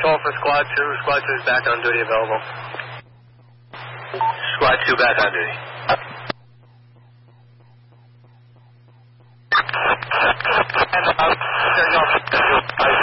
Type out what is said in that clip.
Call for Squad 2. Squad 2 is back on duty available. Squad 2 back on duty.